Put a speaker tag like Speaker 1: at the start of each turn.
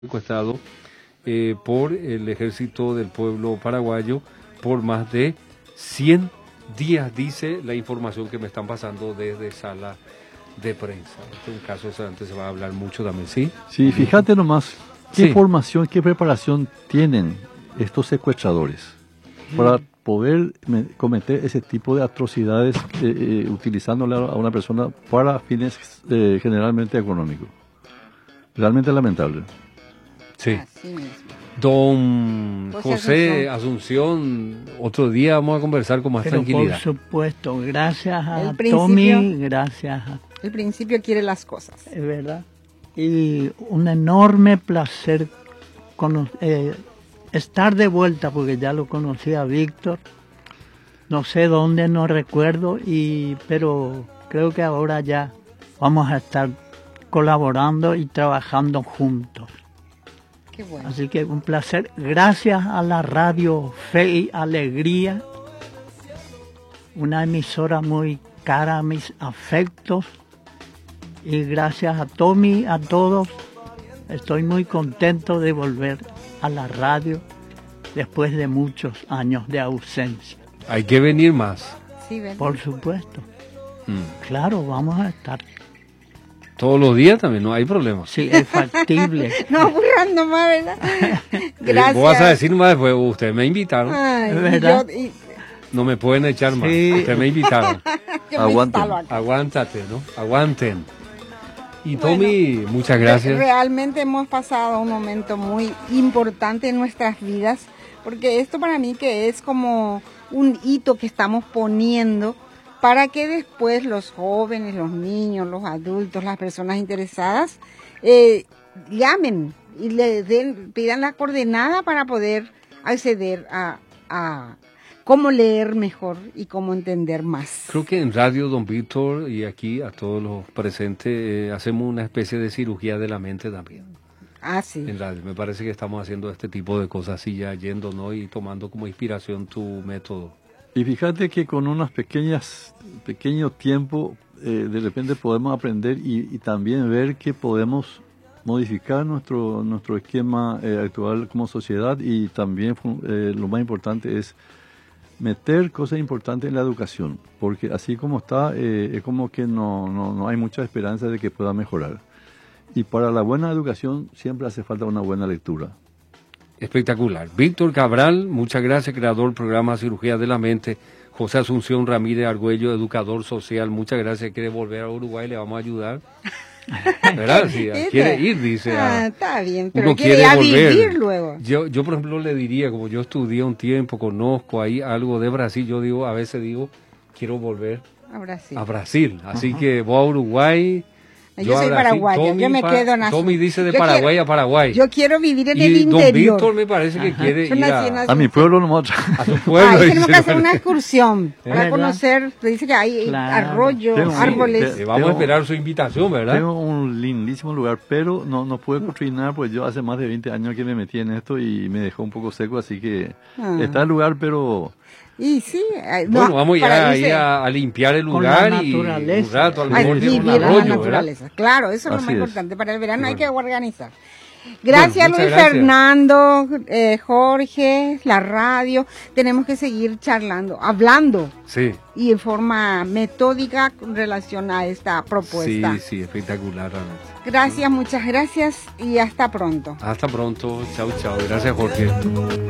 Speaker 1: secuestrado por el ejército del pueblo paraguayo por más de 100 días, dice la información que me están pasando desde sala de prensa. Este es un caso antes se va a hablar mucho también, ¿sí?
Speaker 2: Sí, fíjate nomás, qué
Speaker 1: Sí.
Speaker 2: formación, qué preparación tienen estos secuestradores para poder cometer ese tipo de atrocidades utilizándola a una persona para fines generalmente económicos. Realmente lamentable.
Speaker 1: Sí.
Speaker 3: Así mismo.
Speaker 1: Don
Speaker 3: José
Speaker 1: José Asunción, otro día vamos a conversar con más
Speaker 4: Pero
Speaker 1: tranquilidad.
Speaker 4: por supuesto, gracias a
Speaker 3: El principio-
Speaker 4: Tommy, gracias a...
Speaker 3: El principio quiere las cosas.
Speaker 4: Es verdad. Y un enorme placer estar de vuelta, porque ya lo conocí a Víctor. No sé dónde, no recuerdo, pero creo que ahora ya vamos a estar colaborando y trabajando juntos.
Speaker 3: Qué bueno.
Speaker 4: Así que un placer. Gracias a la radio Fe y Alegría, una emisora muy cara a mis afectos. Y gracias a Tommy, a todos. Estoy muy contento de volver a la radio después de muchos años de ausencia.
Speaker 1: Hay que venir más.
Speaker 3: Sí, ¿verdad?
Speaker 4: Por supuesto. Claro, vamos a estar.
Speaker 1: Todos los días también, no hay problema.
Speaker 4: Sí, es factible.
Speaker 3: No aburrando más, ¿verdad? Gracias.
Speaker 1: Vos vas a decir más después, ustedes me invitaron,
Speaker 3: Ay,
Speaker 4: Es verdad.
Speaker 1: no me pueden echar más,
Speaker 4: Sí.
Speaker 1: ustedes me invitaron.
Speaker 3: yo me
Speaker 2: Aguanten.
Speaker 3: instalo acá.
Speaker 1: Aguántate, ¿no? Aguanten. Y
Speaker 3: Bueno,
Speaker 1: Tommy, muchas gracias.
Speaker 3: Realmente hemos pasado un momento muy importante en nuestras vidas, porque esto para mí que es como un hito que estamos poniendo para que después los jóvenes, los niños, los adultos, las personas interesadas llamen y pidan la coordenada para poder acceder a cómo leer mejor y cómo entender más.
Speaker 1: Creo que en radio, don Víctor, y aquí a todos los presentes, hacemos una especie de cirugía de la mente también.
Speaker 3: Ah, sí.
Speaker 1: En radio, me parece que estamos haciendo este tipo de cosas así ya yendo, ¿no? Y tomando como inspiración tu método.
Speaker 2: Y fíjate que con unos pequeño tiempo, de repente podemos aprender y también ver que podemos modificar nuestro esquema actual como sociedad y también lo más importante es meter cosas importantes en la educación, porque así como está, es como que no hay mucha esperanza de que pueda mejorar. Y para la buena educación siempre hace falta una buena lectura.
Speaker 1: Espectacular. Víctor Cabral, muchas gracias, creador del programa Cirugía de la Mente. José Asunción Ramírez Argüello, educador social, muchas gracias. Quiere volver a Uruguay, le vamos a ayudar. ¿Verdad? Sí, quiere ir, dice.
Speaker 3: Está bien, pero
Speaker 1: Uno
Speaker 3: quiere
Speaker 1: quiere
Speaker 3: ya
Speaker 1: volver.
Speaker 3: vivir luego.
Speaker 1: Yo, por ejemplo, le diría, como yo estudié un tiempo, conozco ahí algo de Brasil, yo digo, a veces digo, quiero volver
Speaker 3: Ahora sí.
Speaker 1: a Brasil. Así que voy a Uruguay.
Speaker 3: Yo soy
Speaker 1: a Brasil.
Speaker 3: paraguaya, yo me quedo en
Speaker 1: Tommy dice de
Speaker 3: yo
Speaker 1: Paraguay
Speaker 3: quiero-
Speaker 1: a Paraguay.
Speaker 3: Yo quiero vivir en
Speaker 1: y
Speaker 3: el
Speaker 1: don
Speaker 3: interior.
Speaker 1: Víctor me parece que quiere
Speaker 3: Yo
Speaker 1: ir
Speaker 3: nací en
Speaker 1: a
Speaker 2: A mi pueblo nomás.
Speaker 1: su pueblo.
Speaker 3: Ahí tenemos que
Speaker 1: dice.
Speaker 3: hacer una excursión para
Speaker 4: ¿Verdad?
Speaker 3: conocer. Dice que hay
Speaker 4: Claro.
Speaker 3: arroyos,
Speaker 2: Tengo-
Speaker 3: árboles.
Speaker 1: Vamos a
Speaker 2: Tengo-
Speaker 1: esperar su invitación, ¿verdad?
Speaker 2: Tengo un lindísimo lugar, pero no pude construir nada, pues yo hace más de 20 años que me metí en esto y me dejó un poco seco, así que está el lugar, pero
Speaker 3: Y sí,
Speaker 1: Bueno, vamos
Speaker 3: para
Speaker 1: a ir
Speaker 3: irse
Speaker 1: a limpiar el
Speaker 4: con la
Speaker 1: lugar y un
Speaker 4: naturaleza.
Speaker 1: rato a lo
Speaker 3: a
Speaker 1: mejor tiene un
Speaker 3: vivir en la
Speaker 1: arroyo, ¿verdad?
Speaker 3: naturaleza. Claro, eso es lo
Speaker 2: Así
Speaker 3: más
Speaker 2: es.
Speaker 3: importante. Para el verano hay
Speaker 1: Bueno.
Speaker 3: que organizar. Gracias,
Speaker 1: Bueno, muchas
Speaker 3: Luis
Speaker 1: gracias.
Speaker 3: Fernando, Jorge, la radio. Tenemos que seguir charlando, hablando
Speaker 1: Sí,
Speaker 3: y en forma metódica con relación a esta propuesta.
Speaker 1: sí, espectacular realmente.
Speaker 3: Gracias, muchas gracias y hasta pronto.
Speaker 1: Hasta pronto, chao, chao. Gracias, Jorge.